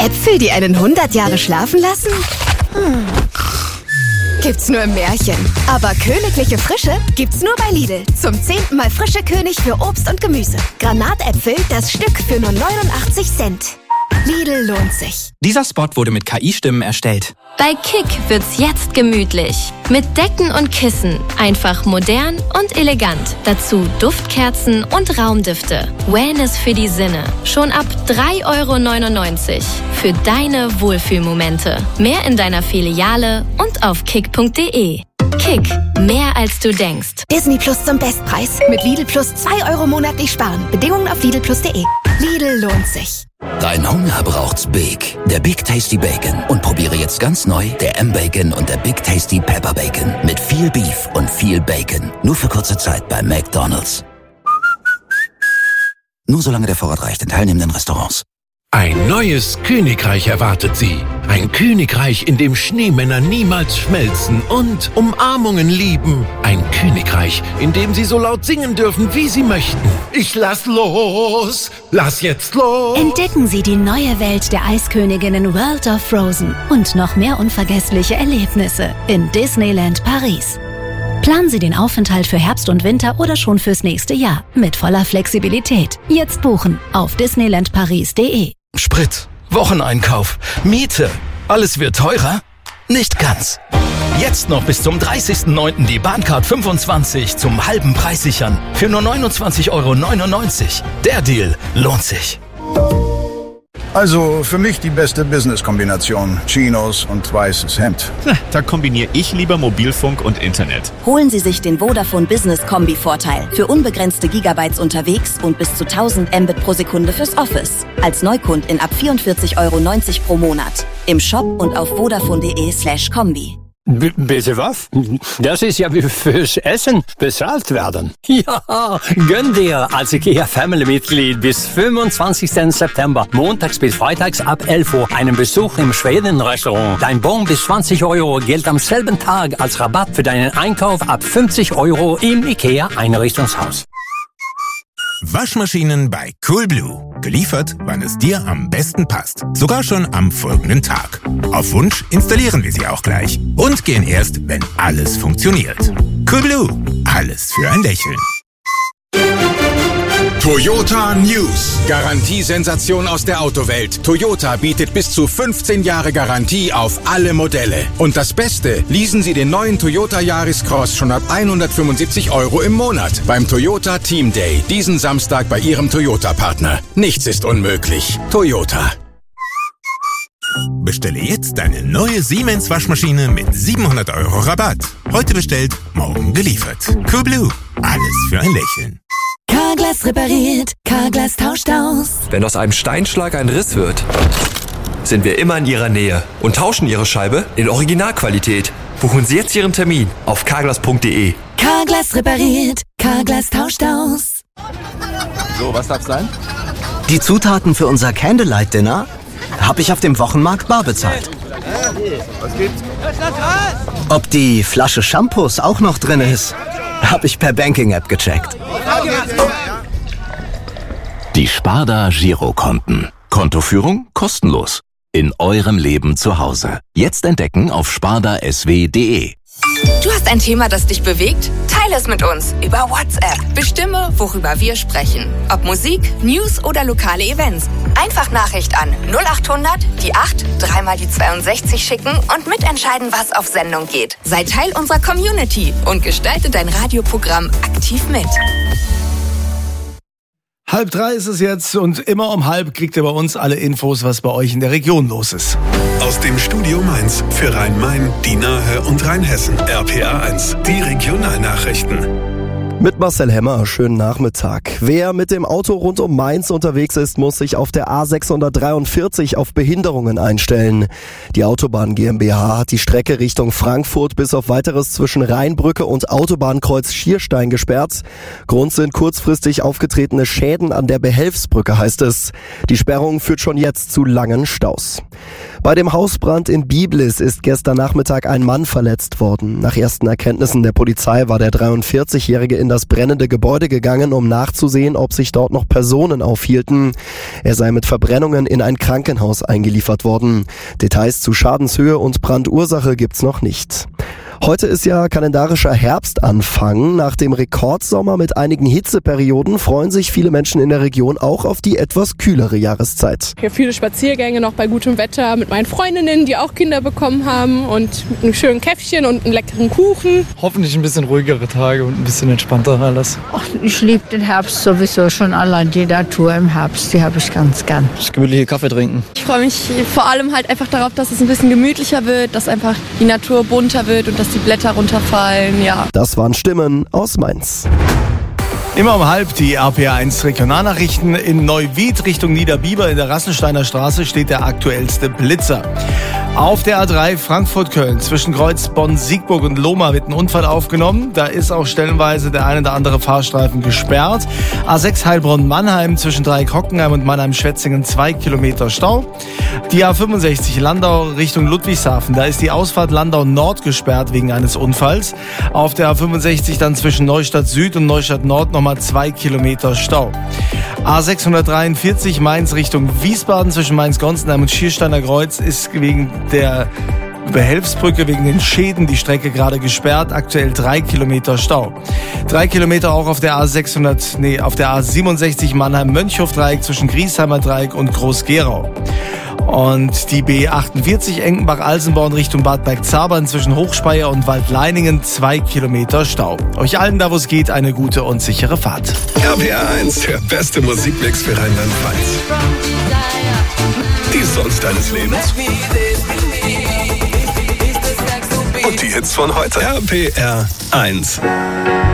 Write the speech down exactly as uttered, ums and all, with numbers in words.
Äpfel, die einen hundert Jahre schlafen lassen? Hm. Gibt's nur im Märchen. Aber königliche Frische gibt's nur bei Lidl. Zum zehnten Mal frische König für Obst und Gemüse. Granatäpfel, das Stück für nur neunundachtzig Cent. Lidl lohnt sich. Dieser Spot wurde mit K I-Stimmen erstellt. Bei Kick wird's jetzt gemütlich. Mit Decken und Kissen. Einfach modern und elegant. Dazu Duftkerzen und Raumdüfte. Wellness für die Sinne. Schon ab drei Euro neunundneunzig. Für deine Wohlfühlmomente. Mehr in deiner Filiale und auf kick punkt de. Kick, mehr als du denkst. Disney Plus zum Bestpreis. Mit Lidl Plus zwei Euro monatlich sparen. Bedingungen auf lidl plus punkt de. Lidl lohnt sich. Dein Hunger braucht's Big. Der Big Tasty Bacon. Und probiere jetzt ganz neu der M-Bacon und der Big Tasty Pepper Bacon. Mit viel Beef und viel Bacon. Nur für kurze Zeit bei McDonald's. Nur solange der Vorrat reicht in teilnehmenden Restaurants. Ein neues Königreich erwartet Sie. Ein Königreich, in dem Schneemänner niemals schmelzen und Umarmungen lieben. Ein Königreich, in dem Sie so laut singen dürfen, wie Sie möchten. Ich lass los, lass jetzt los. Entdecken Sie die neue Welt der Eisköniginnen World of Frozen und noch mehr unvergessliche Erlebnisse in Disneyland Paris. Planen Sie den Aufenthalt für Herbst und Winter oder schon fürs nächste Jahr mit voller Flexibilität. Jetzt buchen auf disneyland paris punkt de. Sprit, Wocheneinkauf, Miete, alles wird teurer? Nicht ganz. Jetzt noch bis zum dreißigsten neunten die Bahncard fünfundzwanzig zum halben Preis sichern. Für nur neunundzwanzig Euro neunundneunzig. Der Deal lohnt sich. Also für mich die beste Business-Kombination. Chinos und weißes Hemd. Da kombiniere ich lieber Mobilfunk und Internet. Holen Sie sich den Vodafone Business Kombi-Vorteil. Für unbegrenzte Gigabytes unterwegs und bis zu tausend Mbit pro Sekunde fürs Office. Als Neukundin ab vierundvierzig Euro neunzig pro Monat. Im Shop und auf vodafone punkt de slash kombi. B- bitte was? Das ist ja wie fürs Essen bezahlt werden. Ja, gönn dir als IKEA-Family-Mitglied bis fünfundzwanzigsten September, montags bis freitags ab elf Uhr, einen Besuch im Schweden-Restaurant. Dein Bon bis zwanzig Euro gilt am selben Tag als Rabatt für deinen Einkauf ab fünfzig Euro im IKEA-Einrichtungshaus. Waschmaschinen bei Coolblue. Geliefert, wann es dir am besten passt. Sogar schon am folgenden Tag. Auf Wunsch installieren wir sie auch gleich. Und gehen erst, wenn alles funktioniert. Coolblue. Alles für ein Lächeln. Toyota News. Garantiesensation aus der Autowelt. Toyota bietet bis zu fünfzehn Jahre Garantie auf alle Modelle. Und das Beste, leasen Sie den neuen Toyota Yaris Cross schon ab hundertfünfundsiebzig Euro im Monat beim Toyota Team Day. Diesen Samstag bei Ihrem Toyota-Partner. Nichts ist unmöglich. Toyota. Bestelle jetzt deine neue Siemens Waschmaschine mit siebenhundert Euro Rabatt. Heute bestellt, morgen geliefert. Coolblue. Alles für ein Lächeln. Carglass repariert, Carglass tauscht aus. Wenn aus einem Steinschlag ein Riss wird, sind wir immer in Ihrer Nähe und tauschen Ihre Scheibe in Originalqualität. Buchen Sie jetzt Ihren Termin auf carglass punkt de. Carglass repariert, Carglass tauscht aus. So, was darf's sein? Die Zutaten für unser Candlelight-Dinner habe ich auf dem Wochenmarkt bar bezahlt. Was gibt's? Ob die Flasche Shampoos auch noch drin ist, habe ich per Banking-App gecheckt. Die Sparda Girokonten. Kontoführung kostenlos. In eurem Leben zu Hause. Jetzt entdecken auf sparda s w punkt de. Du hast ein Thema, das dich bewegt? Teile es mit uns über WhatsApp. Bestimme, worüber wir sprechen. Ob Musik, News oder lokale Events. Einfach Nachricht an null acht hundert, die acht, dreimal die zweiundsechzig schicken und mitentscheiden, was auf Sendung geht. Sei Teil unserer Community und gestalte dein Radioprogramm aktiv mit. Halb drei ist es jetzt und immer um halb kriegt ihr bei uns alle Infos, was bei euch in der Region los ist. Aus dem Studio Mainz für Rhein-Main, die Nahe und Rheinhessen. R P A eins, die Regionalnachrichten. Mit Marcel Hemmer, schönen Nachmittag. Wer mit dem Auto rund um Mainz unterwegs ist, muss sich auf der A sechshundertdreiundvierzig auf Behinderungen einstellen. Die Autobahn GmbH hat die Strecke Richtung Frankfurt bis auf weiteres zwischen Rheinbrücke und Autobahnkreuz Schierstein gesperrt. Grund sind kurzfristig aufgetretene Schäden an der Behelfsbrücke, heißt es. Die Sperrung führt schon jetzt zu langen Staus. Bei dem Hausbrand in Biblis ist gestern Nachmittag ein Mann verletzt worden. Nach ersten Erkenntnissen der Polizei war der dreiundvierzigjährige in das brennende Gebäude gegangen, um nachzusehen, ob sich dort noch Personen aufhielten. Er sei mit Verbrennungen in ein Krankenhaus eingeliefert worden. Details zu Schadenshöhe und Brandursache gibt's noch nicht. Heute ist ja kalendarischer Herbstanfang. Nach dem Rekordsommer mit einigen Hitzeperioden freuen sich viele Menschen in der Region auch auf die etwas kühlere Jahreszeit. Ich habe viele Spaziergänge noch bei gutem Wetter mit meinen Freundinnen, die auch Kinder bekommen haben, und mit einem schönen Käffchen und einem leckeren Kuchen. Hoffentlich ein bisschen ruhigere Tage und ein bisschen entspannter alles. Ach, ich liebe den Herbst sowieso schon, allein die Natur im Herbst, die habe ich ganz gern. Das gemütliche Kaffee trinken. Ich freue mich vor allem halt einfach darauf, dass es ein bisschen gemütlicher wird, dass einfach die Natur bunter wird und dass die Blätter runterfallen, ja. Das waren Stimmen aus Mainz. Immer um halb die R P A eins Regionalnachrichten. In Neuwied Richtung Niederbiber in der Rassensteiner Straße steht der aktuellste Blitzer. Auf der A drei Frankfurt-Köln zwischen Kreuz Bonn-Siegburg und Lohmar wird ein Unfall aufgenommen. Da ist auch stellenweise der ein oder andere Fahrstreifen gesperrt. A sechs Heilbronn-Mannheim zwischen Dreieck-Hockenheim und Mannheim-Schwetzingen zwei Kilometer Stau. Die A fünfundsechzig Landau Richtung Ludwigshafen. Da ist die Ausfahrt Landau Nord gesperrt wegen eines Unfalls. Auf der A fünfundsechzig dann zwischen Neustadt Süd und Neustadt Nord nochmal zwei Kilometer Stau. A sechshundertdreiundvierzig Mainz Richtung Wiesbaden zwischen Mainz-Gonsenheim und Schiersteiner Kreuz ist wegen der Behelfsbrücke, wegen den Schäden die Strecke gerade gesperrt. Aktuell drei Kilometer Stau. Drei Kilometer auch auf der A sechshundert, nee, auf der A siebenundsechzig Mannheim-Mönchhof-Dreieck zwischen Griesheimer Dreieck und Groß-Gerau. Und die B achtundvierzig Enkenbach-Alsenborn Richtung Bad Bergzabern zwischen Hochspeyer und Waldleiningen zwei Kilometer Stau. Euch allen, da wo es geht, eine gute und sichere Fahrt. R P A eins, der beste Musikmix für Rheinland-Pfalz. Die Songs deines Lebens. Und die Hits von heute. R P R eins.